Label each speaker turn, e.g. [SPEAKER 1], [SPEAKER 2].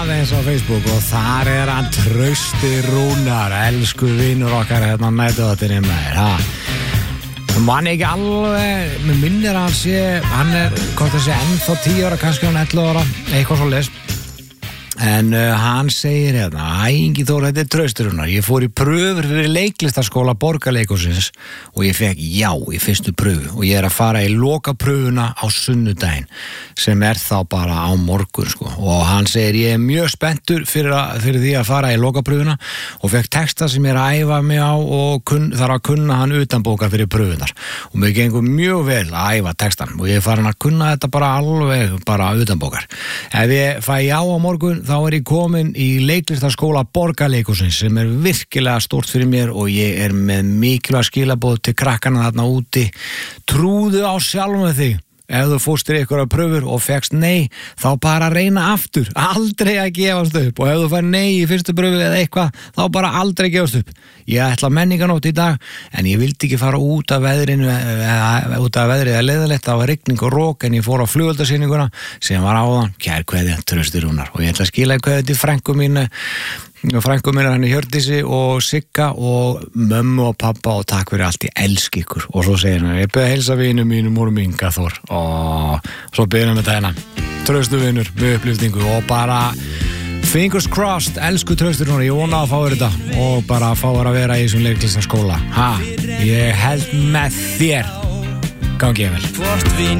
[SPEAKER 1] aðeins á Facebook og þar hann Trausti Rúnar, elsku vinur okkar hérna nætuðatinni með mann ekki alveg, mér minnir hann hvort það sé ennþá 10 ára, kannski hann 11 ára, eitthvað svo les. En hann segir hérna, Ingi Þór, þetta Trausti Rúnar, ég fór í pröfur fyrir leiklistarskóla Borgarleikhússins og ég fekk já í fyrstu pröfu og ég að fara í lokapröfuna á sunnudaginn sem þá bara á morgun sko. Og hann segir, ég mjög spenntur fyrir því að fara í lokapröfuna og fekk texta sem ég að æfa mig á og þarf að kunna hann utanbókar fyrir pröfunar og mér gengur mjög vel að æfa textan og ég farin að kunna þetta bara alveg bara utanbókar. Ef ég fæ já á morgun þá ég komin í leiklistarskóla Borgarleikhússins sem virkilega stórt fyrir mér og ég með mikilvæg skilaboð til krakkana þarna úti. Trúðu á sjálfum þig. Ef þú fórstir ykkur að pröfur og fegst nei, þá bara reyna aftur, aldrei að gefast upp og ef þú fær nei í fyrstu pröfu eða eitthvað, þá bara aldrei gefast upp. Ég ætla menninganótt í dag, en ég vildi ekki fara út af veðrið eða leiðilegt, það var rigning og rók, en ég fór á flugeldasýninguna sem var áðan, kær kveðja Trausti Rúnar og ég ætla að skila kveðja til frænku mín hann Hjördísi og Sigga og mömmu og pappa og takk fyrir allt, ég elski ykkur og svo segir hann, ég beði að heilsa vinum mínum úr Inga Þór og svo byrjum við þetta Trausti vinur með upplýstingu og bara fingers crossed, elsku Trausti Rúnar, ég vona að fá þetta og bara fá að vera í þessum leiklistarskóla ég held með þér gangi ég vel.